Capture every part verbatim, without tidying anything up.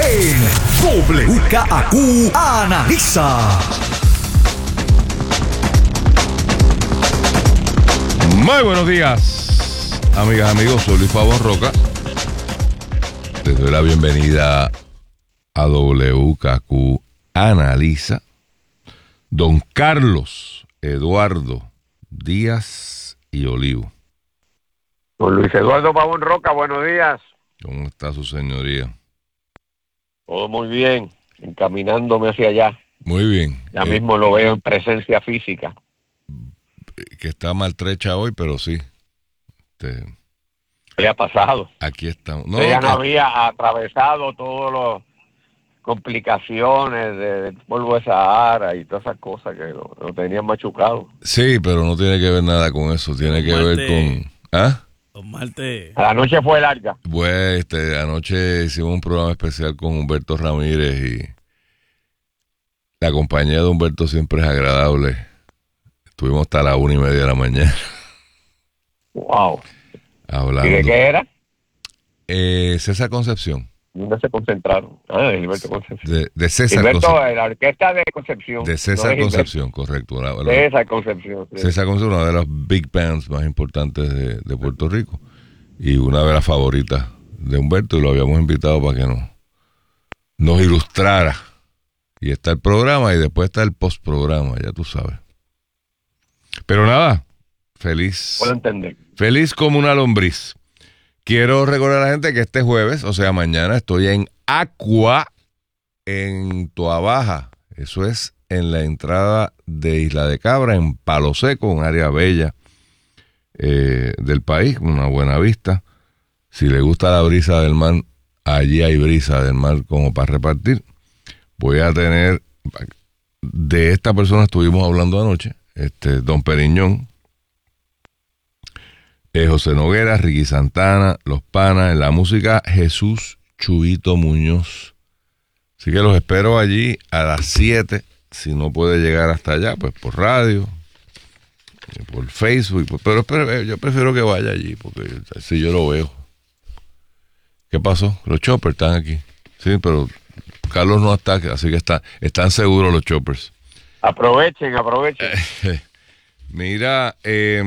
en W K A Q Analiza. Muy buenos días, amigas, amigos. Soy Luis Pavón Roca. Les doy la bienvenida a W K A Q Analiza. Don Carlos Eduardo Díaz y Olivo. Don Luis Eduardo Pavón Roca, buenos días. ¿Cómo está su señoría? Todo muy bien, encaminándome hacia allá. Muy bien. Ya eh, mismo lo veo en presencia física. Que está maltrecha hoy, pero sí. Este, ¿Qué ha pasado? aquí estamos. No, Ella no que- había atravesado todas las complicaciones del polvo de Sahara y todas esas cosas que lo, lo tenían machucado. sí, pero no tiene que ver nada con eso. Tiene que ver Marte. con... ¿Ah? Don Marte. La noche fue larga. Pues este, anoche hicimos un programa especial con Humberto Ramírez y la compañía de Humberto siempre es agradable. Estuvimos hasta la una y media de la mañana Wow. hablando. ¿Y de qué era? Eh, César Concepción. ¿Dónde se concentraron? Ah, de Gilberto Concepción. De, de César Gilberto, Concepción. la orquesta de Concepción. De no César Gilberto. Concepción, correcto. Una, una- César Concepción. sí. César Concepción, una de las big bands más importantes de, de Puerto Rico y una de las favoritas de Humberto, y lo habíamos invitado para que nos, nos ilustrara. Y está el programa y después está el postprograma, ya tú sabes. Pero nada, feliz, Puedo entender. feliz como una lombriz. Quiero recordar a la gente que este jueves, o sea mañana, estoy en Aqua, en Toa Baja. Eso es en la entrada de Isla de Cabra, en Palo Seco, un área bella eh, del país, una buena vista. Si le gusta la brisa del mar, allí hay brisa del mar como para repartir. Voy a tener, de esta persona estuvimos hablando anoche, este Don Periñón, eh, José Noguera, Ricky Santana, Los Panas, en la música Jesús Chubito Muñoz. Así que los espero allí a las siete. Si no puede llegar hasta allá, pues por radio, por Facebook. Pero, pero yo prefiero que vaya allí, porque así yo lo veo. ¿Qué pasó? Los choppers están aquí. Sí, pero Carlos no está, así que está, están seguros los choppers. Aprovechen, aprovechen. Mira, eh,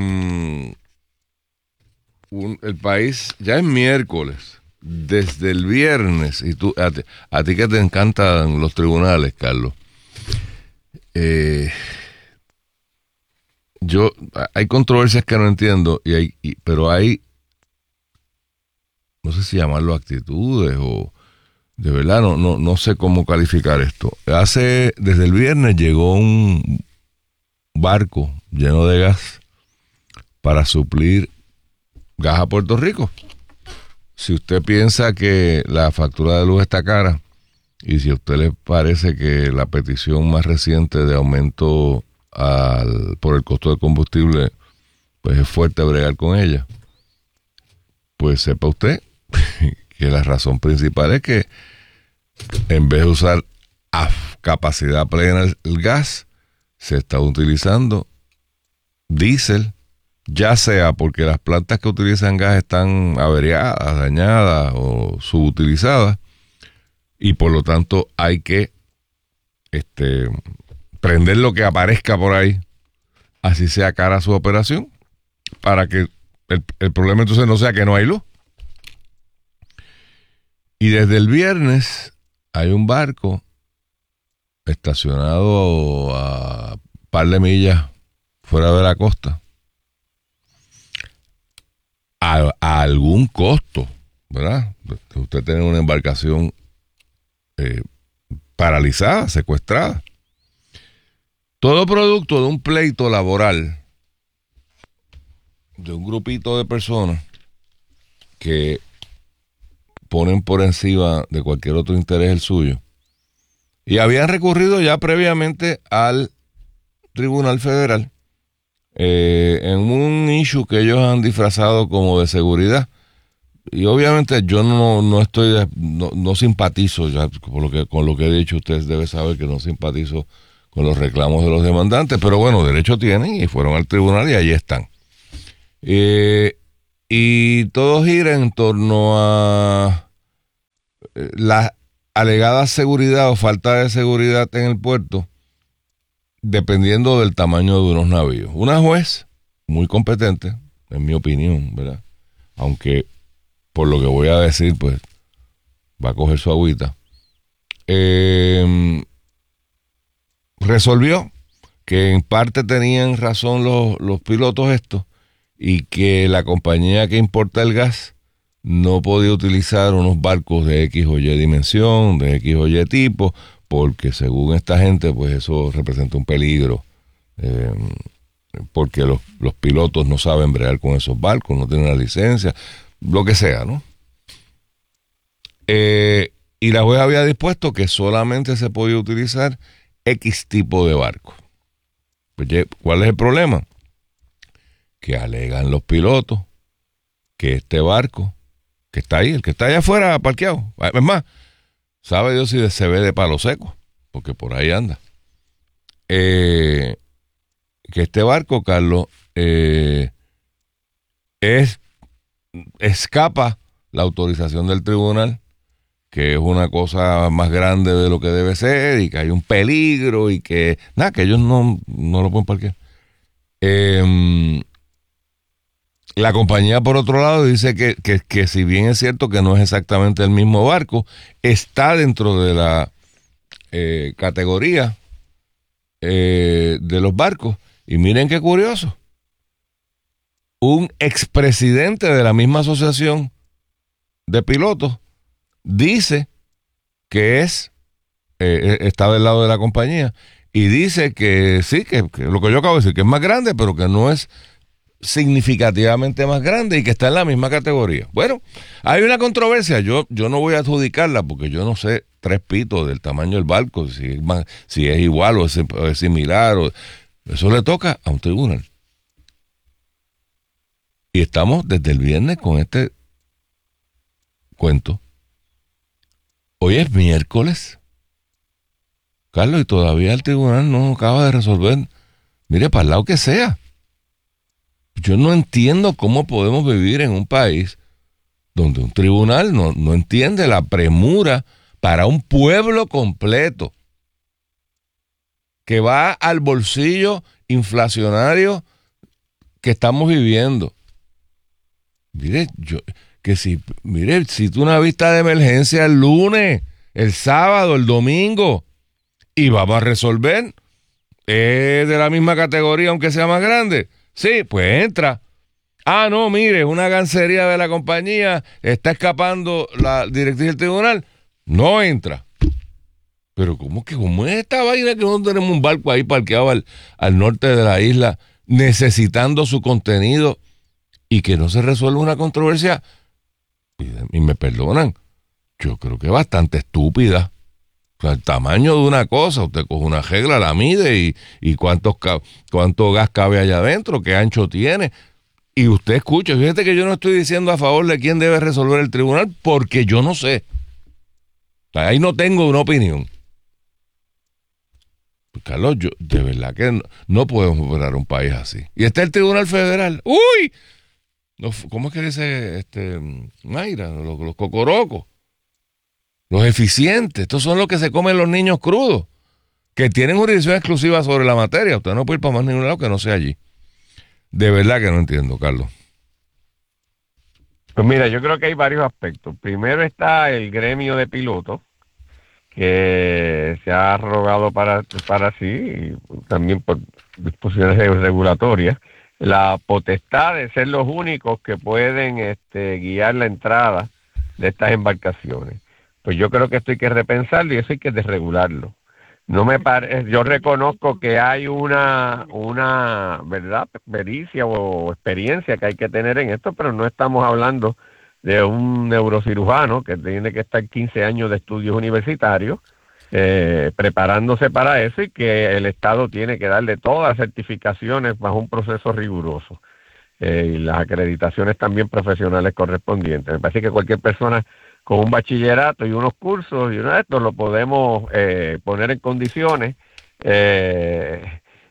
un, el país, ya es miércoles. Desde el viernes, y tú, a ti, a ti que te encantan los tribunales, Carlos, eh, yo, hay controversias que no entiendo, y hay, y, pero hay, no sé si llamarlo actitudes o, de verdad, no, no, no sé cómo calificar esto. Hace, desde el viernes llegó un barco lleno de gas para suplir gas a Puerto Rico. Si usted piensa que la factura de luz está cara y si a usted le parece que la petición más reciente de aumento al, por el costo del combustible, pues es fuerte bregar con ella, pues sepa usted que la razón principal es que en vez de usar a capacidad plena el, el gas, se está utilizando diésel, ya sea porque las plantas que utilizan gas están averiadas, dañadas o subutilizadas, y por lo tanto hay que este, prender lo que aparezca por ahí, así sea cara su operación, para que el, el problema entonces no sea que no hay luz. Y desde el viernes hay un barco estacionado a un par de millas fuera de la costa, a, a algún costo, ¿verdad? Usted tiene una embarcación eh, paralizada, secuestrada. Todo producto de un pleito laboral de un grupito de personas que ponen por encima de cualquier otro interés el suyo. Y habían recurrido ya previamente al Tribunal Federal eh, en un issue que ellos han disfrazado como de seguridad. Y obviamente yo no, no estoy, de, no, no simpatizo, ya por lo que, con lo que he dicho, ustedes deben saber que no simpatizo con los reclamos de los demandantes, pero bueno, derecho tienen y fueron al tribunal y ahí están. Eh, y todo gira en torno a eh, la alegada seguridad o falta de seguridad en el puerto, dependiendo del tamaño de unos navíos. Una juez muy competente, en mi opinión, ¿verdad? Aunque por lo que voy a decir, pues va a coger su agüita. Eh, resolvió que en parte tenían razón los, los pilotos estos y que la compañía que importa el gas no podía utilizar unos barcos de X o Y dimensión, de X o Y tipo, porque según esta gente, pues eso representa un peligro, eh, porque los, los pilotos no saben bregar con esos barcos, no tienen la licencia, lo que sea, ¿no? Eh, y la juez había dispuesto que solamente se podía utilizar X tipo de barco. Pues, ¿cuál es el problema? Que alegan los pilotos que este barco que está ahí, el que está allá afuera parqueado, es más, sabe Dios si se ve de palo seco, porque por ahí anda. Eh, que este barco, Carlos, eh, es escapa la autorización del tribunal, que es una cosa más grande de lo que debe ser y que hay un peligro y que, nada, que ellos no, no lo pueden parquear. Eh, La compañía, por otro lado, dice que, que, que si bien es cierto que no es exactamente el mismo barco, está dentro de la eh, categoría eh, de los barcos. Y miren qué curioso. Un expresidente de la misma asociación de pilotos dice que es, eh, está del lado de la compañía, y dice que sí, que, que lo que yo acabo de decir, que es más grande, pero que no es significativamente más grande y que está en la misma categoría. Bueno, hay una controversia, yo, yo no voy a adjudicarla porque yo no sé tres pitos del tamaño del barco, si es, más, si es igual o es, o es similar, o, eso le toca a un tribunal. Y estamos desde el viernes con este cuento. Hoy es miércoles, Carlos, y todavía el tribunal no acaba de resolver. Mire, para el lado que sea. Yo no entiendo cómo podemos vivir en un país donde un tribunal no, no entiende la premura para un pueblo completo que va al bolsillo inflacionario que estamos viviendo. Mire, yo, que si, mire, si tú una vista de emergencia el lunes, el sábado, el domingo, y vamos a resolver, es de la misma categoría aunque sea más grande. Sí, pues entra. Ah, no, mire, una gancería de la compañía, está escapando la directriz del tribunal, no entra. Pero ¿cómo que cómo es esta vaina que nosotros tenemos un barco ahí parqueado al, al norte de la isla necesitando su contenido y que no se resuelve una controversia? Y, y me perdonan, yo creo que es bastante estúpida. O sea, el tamaño de una cosa, usted coge una regla, la mide y, y cuántos, cuánto gas cabe allá adentro, qué ancho tiene. Y usted escucha, fíjate que yo no estoy diciendo a favor de quién debe resolver el tribunal, porque yo no sé. O sea, ahí no tengo una opinión. Pues, Carlos, yo, de verdad que no, no podemos operar un país así. Y está el Tribunal Federal. ¡Uy! ¿Cómo es que dice este Mayra? Los, los cocorocos. Los eficientes, estos son los que se comen los niños crudos, que tienen jurisdicción exclusiva sobre la materia. Usted no puede ir para más ningún lado que no sea allí. De verdad que no entiendo, Carlos. Pues mira, yo creo que hay varios aspectos. Primero está el gremio de pilotos, que se ha arrogado para, para sí, y también por disposiciones regulatorias, la potestad de ser los únicos que pueden este, guiar la entrada de estas embarcaciones. Pues yo creo que esto hay que repensarlo y eso hay que desregularlo. No me parece, yo reconozco que hay una, una, ¿verdad?, pericia o experiencia que hay que tener en esto, pero no estamos hablando de un neurocirujano que tiene que estar quince años de estudios universitarios eh, preparándose para eso y que el Estado tiene que darle todas las certificaciones bajo un proceso riguroso eh, y las acreditaciones también profesionales correspondientes. Me parece que cualquier persona con un bachillerato y unos cursos y uno de estos lo podemos eh, poner en condiciones eh,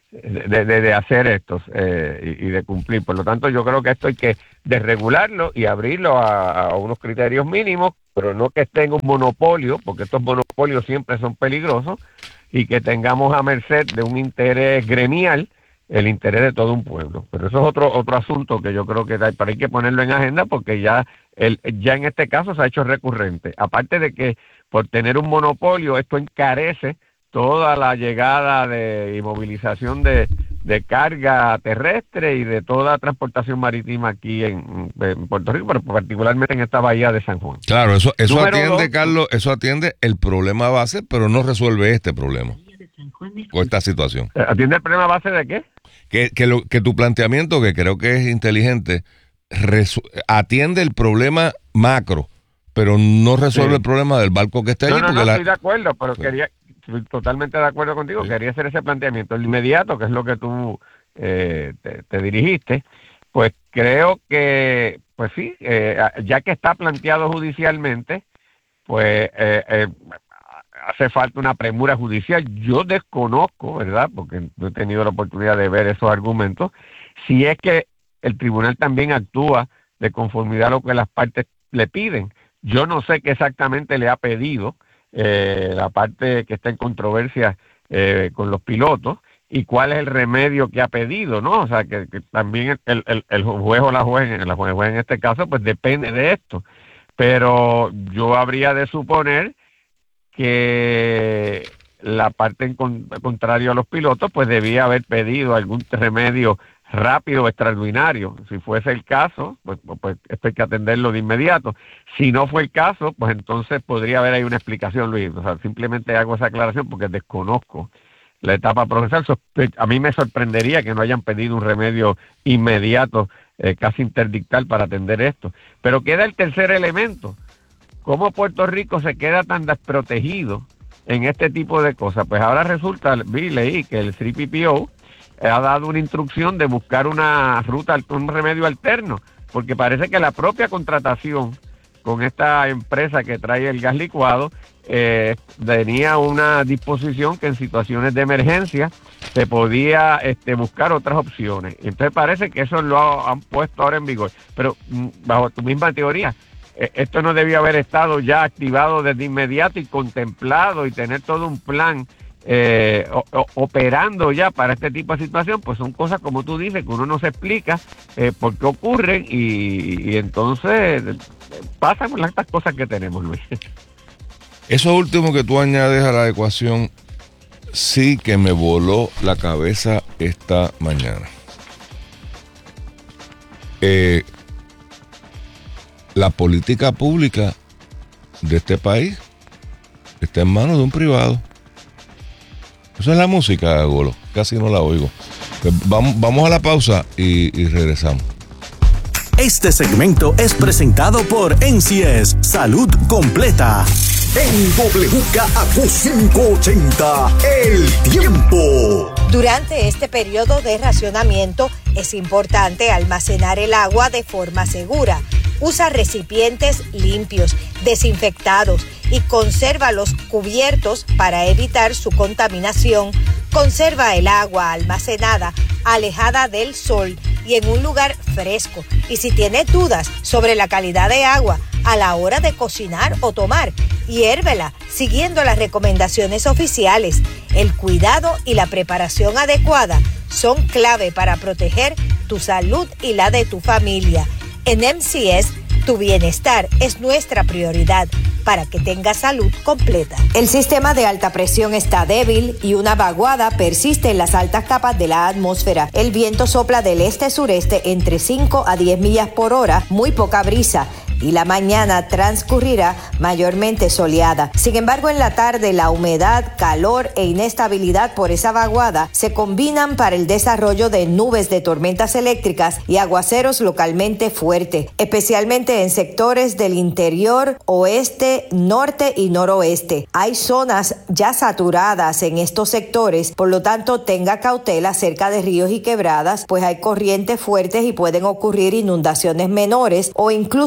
de, de, de hacer estos eh, y, y de cumplir. Por lo tanto, yo creo que esto hay que desregularlo y abrirlo a, a unos criterios mínimos, pero no que esté en un monopolio, porque estos monopolios siempre son peligrosos, y que tengamos a merced de un interés gremial el interés de todo un pueblo. Pero eso es otro otro asunto que yo creo que hay, pero hay que ponerlo en agenda, porque ya el ya en este caso se ha hecho recurrente. Aparte de que por tener un monopolio esto encarece toda la llegada de y movilización de, de carga terrestre y de toda transportación marítima aquí en, en Puerto Rico, pero particularmente en esta bahía de San Juan. Claro, eso eso Número atiende, dos, Carlos, eso atiende el problema base, pero no resuelve este problema o esta situación. ¿Atiende el problema base de qué? Que, que, lo, que tu planteamiento, que creo que es inteligente, resu- atiende el problema macro, pero no resuelve Sí. el problema del barco que está allí. No, no, porque no, la... estoy de acuerdo, pero Sí. quería, estoy totalmente de acuerdo contigo, Sí. quería hacer ese planteamiento. El inmediato, que es lo que tú eh, te, te dirigiste, pues creo que, pues sí, eh, ya que está planteado judicialmente, pues eh, eh, hace falta una premura judicial. Yo desconozco, ¿verdad?, porque no he tenido la oportunidad de ver esos argumentos, si es que el tribunal también actúa de conformidad a lo que las partes le piden. Yo no sé qué exactamente le ha pedido eh, la parte que está en controversia eh, con los pilotos y cuál es el remedio que ha pedido, ¿no? O sea, que, que también el, el, el juez o la juez, la juez en este caso, pues depende de esto. Pero yo habría de suponer que la parte en con, contrario a los pilotos, pues debía haber pedido algún remedio rápido o extraordinario. Si fuese el caso, pues, pues esto hay que atenderlo de inmediato. Si no fue el caso, pues entonces podría haber ahí una explicación, Luis. O sea, simplemente hago esa aclaración porque desconozco la etapa procesal. A mí me sorprendería que no hayan pedido un remedio inmediato, eh, casi interdictal, para atender esto. Pero queda el tercer elemento. ¿Cómo Puerto Rico se queda tan desprotegido en este tipo de cosas? Pues ahora resulta, vi, leí que el C P P O ha dado una instrucción de buscar una ruta, un remedio alterno, porque parece que la propia contratación con esta empresa que trae el gas licuado eh, tenía una disposición que en situaciones de emergencia se podía este, buscar otras opciones. Entonces parece que eso lo ha, han puesto ahora en vigor. Pero bajo tu misma teoría, eh, esto no debió haber estado ya activado desde inmediato y contemplado y tener todo un plan Eh, o, o, operando ya para este tipo de situación. Pues son cosas, como tú dices, que uno no se explica eh, por qué ocurren y, y entonces eh, pasan estas cosas que tenemos, Luis. Eso último que tú añades a la ecuación sí que me voló la cabeza esta mañana. Eh, la política pública de este país está en manos de un privado. Eso es la música, Golo. Casi no la oigo. Pues vamos, vamos a la pausa y, y regresamos. Este segmento es presentado por N C S Salud Completa. En W K A Q quinientos ochenta, el tiempo. Durante este periodo de racionamiento es importante almacenar el agua de forma segura. Usa recipientes limpios, desinfectados y consérvalos cubiertos para evitar su contaminación. Conserva el agua almacenada alejada del sol y en un lugar fresco. Y si tienes dudas sobre la calidad de agua a la hora de cocinar o tomar, hiérvela siguiendo las recomendaciones oficiales. El cuidado y la preparación adecuada son clave para proteger tu salud y la de tu familia. En M C S, tu bienestar es nuestra prioridad para que tengas salud completa. El sistema de alta presión está débil y una vaguada persiste en las altas capas de la atmósfera. El viento sopla del este-sureste entre cinco a diez millas por hora, muy poca brisa, y la mañana transcurrirá mayormente soleada. Sin embargo, en la tarde la humedad, calor e inestabilidad por esa vaguada se combinan para el desarrollo de nubes de tormentas eléctricas y aguaceros localmente fuertes, especialmente en sectores del interior, oeste, norte y noroeste. Hay zonas ya saturadas en estos sectores, por lo tanto tenga cautela cerca de ríos y quebradas, pues hay corrientes fuertes y pueden ocurrir inundaciones menores o incluso deslizamientos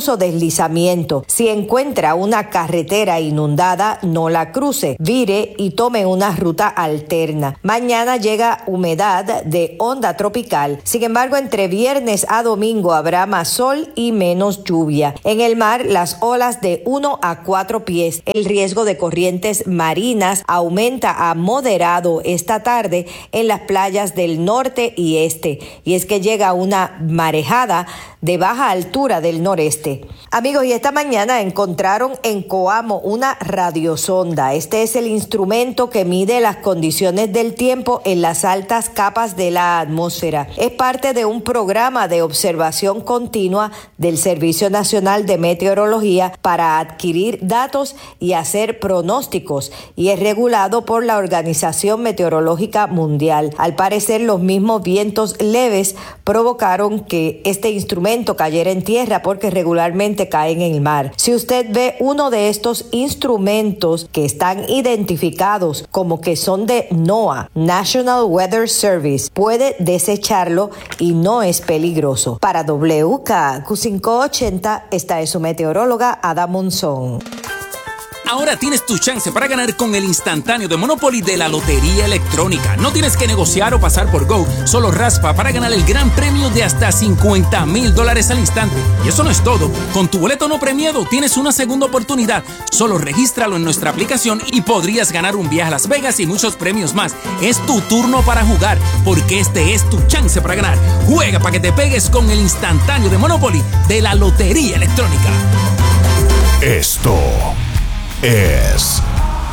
deslizamiento. Si encuentra una carretera inundada, no la cruce, vire y tome una ruta alterna. Mañana llega humedad de onda tropical. Sin embargo, entre viernes a domingo habrá más sol y menos lluvia. En el mar, las olas de uno a cuatro pies. El riesgo de corrientes marinas aumenta a moderado esta tarde en las playas del norte y este. Y es que llega una marejada de baja altura del noreste. Amigos, y esta mañana encontraron en Coamo una radiosonda. Este es el instrumento que mide las condiciones del tiempo en las altas capas de la atmósfera. Es parte de un programa de observación continua del Servicio Nacional de Meteorología para adquirir datos y hacer pronósticos, y es regulado por la Organización Meteorológica Mundial. Al parecer, los mismos vientos leves provocaron que este instrumento cayera en tierra, porque regularmente caen en el mar. Si usted ve uno de estos instrumentos que están identificados como que son de NOAA, National Weather Service, puede desecharlo y no es peligroso. Para W K Q quinientos ochenta, esta es su meteoróloga Ada Monzón. Ahora tienes tu chance para ganar con el instantáneo de Monopoly de la Lotería Electrónica. No tienes que negociar o pasar por Go, solo raspa para ganar el gran premio de hasta cincuenta mil dólares al instante. Y eso no es todo. Con tu boleto no premiado tienes una segunda oportunidad. Solo regístralo en nuestra aplicación y podrías ganar un viaje a Las Vegas y muchos premios más. Es tu turno para jugar, porque este es tu chance para ganar. Juega para que te pegues con el instantáneo de Monopoly de la Lotería Electrónica. Esto es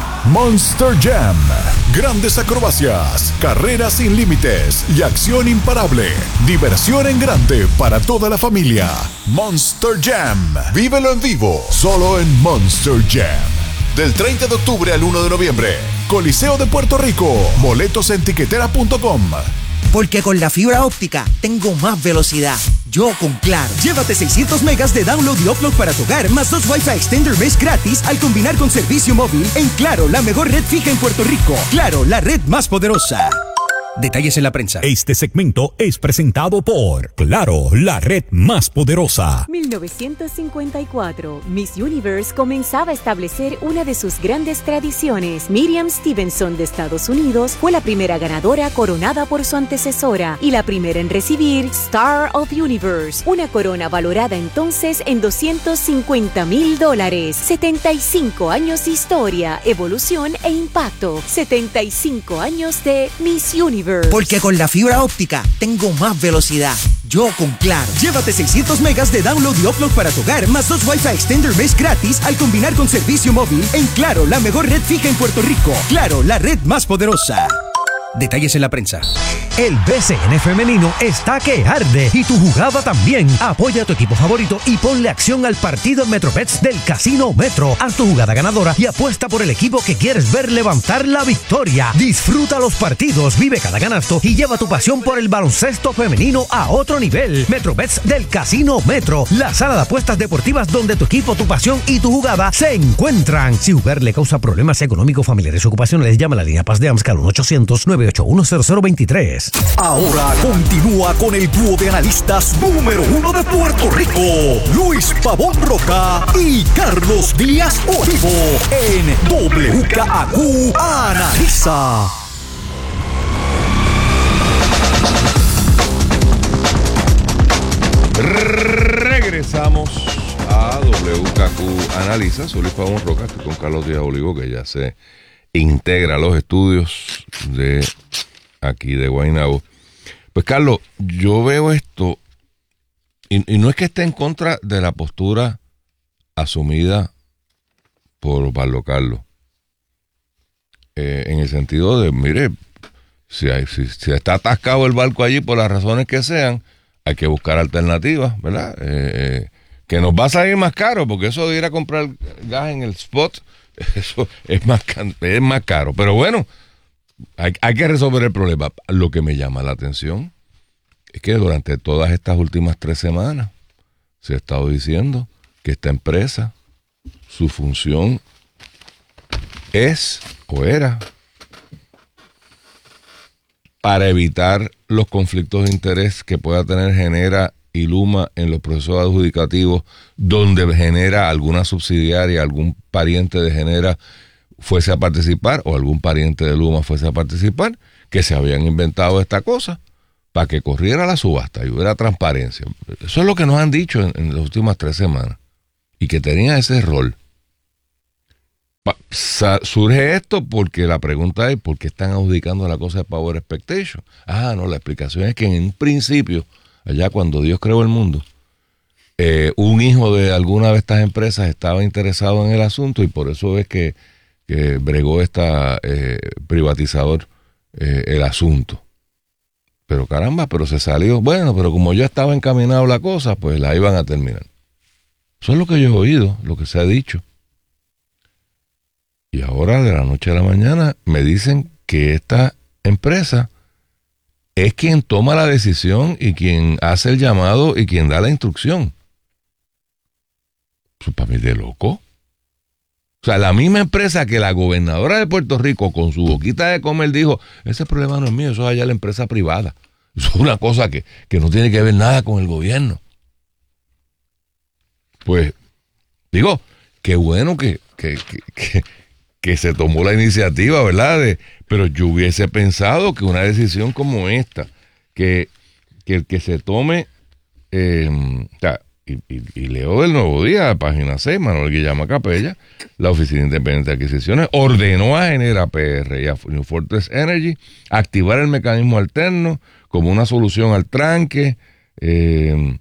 Monster Jam. Grandes acrobacias, carreras sin límites y acción imparable. Diversión en grande para toda la familia. Monster Jam. Vívelo en vivo, solo en Monster Jam. Del treinta de octubre al uno de noviembre. Coliseo de Puerto Rico. Boletos en tiquetera punto com. Porque con la fibra óptica tengo más velocidad. Yo con Claro. Llévate seiscientos megas de download y upload para tu hogar, más dos Wi-Fi Extender Mesh gratis al combinar con servicio móvil en Claro, la mejor red fija en Puerto Rico. Claro, la red más poderosa. Detalles en la prensa. Este segmento es presentado por Claro, la red más poderosa. mil novecientos cincuenta y cuatro, Miss Universe comenzaba a establecer una de sus grandes tradiciones. Miriam Stevenson de Estados Unidos fue la primera ganadora coronada por su antecesora y la primera en recibir Star of Universe, una corona valorada entonces en doscientos cincuenta mil dólares. setenta y cinco años de historia, evolución e impacto. setenta y cinco años de Miss Universe. Porque con la fibra óptica tengo más velocidad. Yo con Claro. Llévate seiscientos megas de download y upload para tu hogar, más dos Wi-Fi Extender Mesh gratis al combinar con servicio móvil en Claro, la mejor red fija en Puerto Rico. Claro, la red más poderosa. Detalles en la prensa. El B C N femenino está que arde y tu jugada también. Apoya a tu equipo favorito y ponle acción al partido en MetroBets del Casino Metro. Haz tu jugada ganadora y apuesta por el equipo que quieres ver levantar la victoria. Disfruta los partidos, vive cada canasto y lleva tu pasión por el baloncesto femenino a otro nivel. MetroBets del Casino Metro, la sala de apuestas deportivas donde tu equipo, tu pasión y tu jugada se encuentran. Si jugar le causa problemas económicos, familiares o ocupacionales, llama a la línea Paz de AMSCA al uno ochocientos, nueve ocho uno, cero cero dos tres. Ahora continúa con el dúo de analistas número uno de Puerto Rico, Luis Pavón Roca y Carlos Díaz Olivo, en W K A Q Analiza. Regresamos a W K Q Analiza. Soy Luis Pavón Roca, estoy con Carlos Díaz Olivo, que ya se integra a los estudios de aquí de Guaynabo. Pues Carlos, yo veo esto y, y no es que esté en contra de la postura asumida por Pablo Carlos, eh, en el sentido de, mire, si, hay, si, si está atascado el barco allí por las razones que sean, hay que buscar alternativas, ¿verdad? Eh, eh, que nos va a salir más caro, porque eso de ir a comprar gas en el spot, eso es más, es más caro. Pero bueno, hay, hay que resolver el problema. Lo que me llama la atención es que durante todas estas últimas tres semanas se ha estado diciendo que esta empresa, su función es o era para evitar los conflictos de interés que pueda tener Genera y Luma en los procesos adjudicativos donde Genera, alguna subsidiaria, algún pariente de Genera fuese a participar o algún pariente de Luma fuese a participar, que se habían inventado esta cosa para que corriera la subasta y hubiera transparencia. Eso es lo que nos han dicho en, en las últimas tres semanas y que tenían ese rol. Pa, sa, surge esto porque la pregunta es ¿por qué están adjudicando la cosa de Power Expectation? Ah, no, la explicación es que en un principio, allá cuando Dios creó el mundo, eh, un hijo de alguna de estas empresas estaba interesado en el asunto y por eso es que, que bregó esta eh, privatizador eh, el asunto. Pero caramba, pero se salió. Bueno, pero como ya estaba encaminado la cosa, pues la iban a terminar. Eso es lo que yo he oído, lo que se ha dicho. Y ahora de la noche a la mañana me dicen que esta empresa es quien toma la decisión y quien hace el llamado y quien da la instrucción. Eso para mí es de loco. O sea, la misma empresa que la gobernadora de Puerto Rico con su boquita de comer dijo, ese problema no es mío, eso es allá la empresa privada. Eso es una cosa que, que no tiene que ver nada con el gobierno. Pues, digo, qué bueno que, que, que, que, que se tomó la iniciativa, ¿verdad? De, pero yo hubiese pensado que una decisión como esta, que, que, que se tome, eh, o sea, Y, y, y leo del Nuevo Día, página seis, Manuel Guillama Capella, la Oficina Independiente de Adquisiciones ordenó a Genera P R y a New Fortress Energy activar el mecanismo alterno como una solución al tranque. Eh,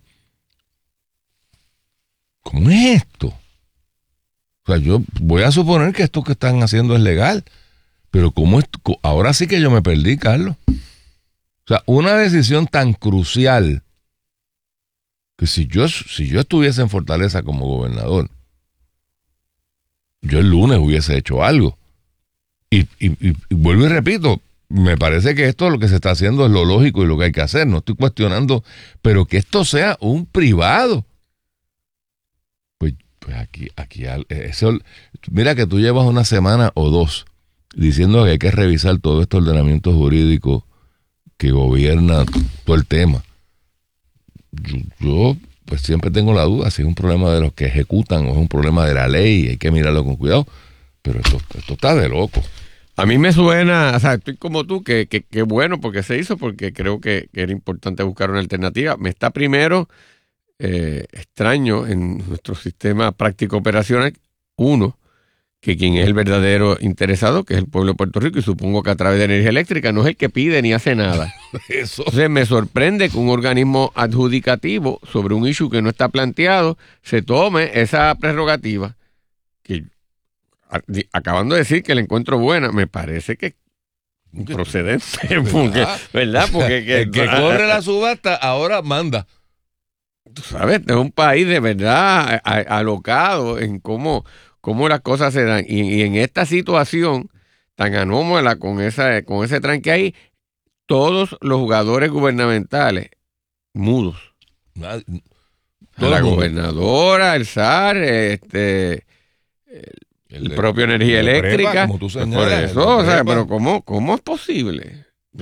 ¿Cómo es esto? O sea, yo voy a suponer que esto que están haciendo es legal, pero ¿cómo es? Ahora sí que yo me perdí, Carlos. O sea, una decisión tan crucial que si yo, si yo estuviese en Fortaleza como gobernador, yo el lunes hubiese hecho algo. Y, y, y, y vuelvo y repito, me parece que esto lo que se está haciendo es lo lógico y lo que hay que hacer. No estoy cuestionando, pero que esto sea un privado. Pues, pues aquí, aquí, eso, mira que tú llevas una semana o dos diciendo que hay que revisar todo este ordenamiento jurídico que gobierna todo el tema. Yo, yo pues siempre tengo la duda si es un problema de los que ejecutan o es un problema de la ley, hay que mirarlo con cuidado, pero esto, esto está de loco. A mí me suena, o sea, estoy como tú, que, que, que bueno porque se hizo, porque creo que, que era importante buscar una alternativa. Me está primero eh, extraño en nuestro sistema práctico operacional, uno, que quien es el verdadero interesado, que es el pueblo de Puerto Rico, y supongo que a través de energía eléctrica no es el que pide ni hace nada. Eso. Entonces me sorprende que un organismo adjudicativo sobre un issue que no está planteado se tome esa prerrogativa, que a, acabando de decir que la encuentro buena, me parece que procedente, porque, ¿verdad? Porque que, el que corre la subasta ahora manda. Tú sabes, es un país de verdad a, a, alocado en cómo cómo las cosas se dan. Y, y en esta situación tan anómala con, esa, con ese tranque ahí, todos los jugadores gubernamentales mudos. Nadie, la gobernadora, el S A R, este, el, el, el propio Energía Eléctrica. Prepa, como tú señalas, por eso, o sea, pero ¿cómo, ¿cómo es posible?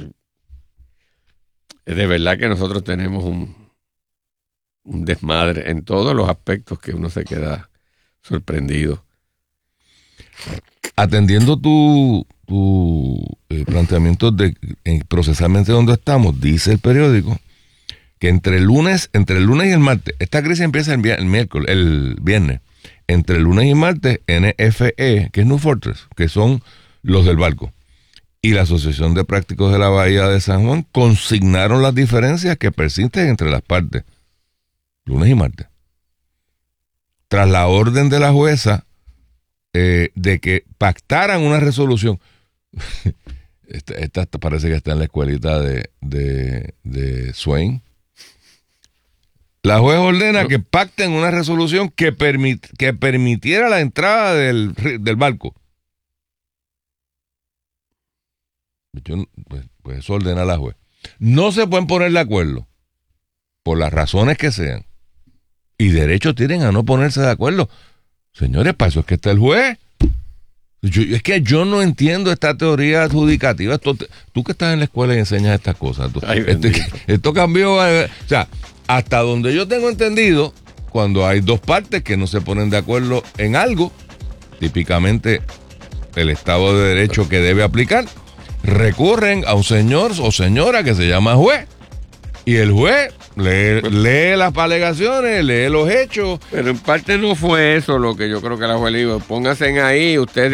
Es de verdad que nosotros tenemos un, un desmadre en todos los aspectos que uno se queda sorprendido. Atendiendo tu, tu eh, planteamiento de eh, procesalmente donde estamos, dice el periódico que entre el lunes, entre el lunes y el martes, esta crisis empieza el, el miércoles, el viernes, entre el lunes y el martes, N F E, que es New Fortress, que son los del barco, y la Asociación de Prácticos de la Bahía de San Juan consignaron las diferencias que persisten entre las partes, lunes y martes. Tras la orden de la jueza eh, de que pactaran una resolución. esta, esta parece que está en la escuelita de, de, de Swain. La jueza ordena no. que pacten una resolución que, permit, que permitiera la entrada del, del barco. Yo, pues, pues eso ordena la jueza. No se pueden poner de acuerdo, por las razones que sean. Y derecho tienen a no ponerse de acuerdo. Señores, para eso es que está el juez. Yo, es que yo no entiendo esta teoría adjudicativa. Esto, tú que estás en la escuela y enseñas estas cosas. Tú, Ay, este, esto cambió. Eh, o sea, hasta donde yo tengo entendido, cuando hay dos partes que no se ponen de acuerdo en algo, típicamente el Estado de Derecho que debe aplicar, recurren a un señor o señora que se llama juez. Y el juez lee, lee las alegaciones, lee los hechos. Pero en parte no fue eso lo que yo creo que la juez le dijo. Pónganse ahí, ustedes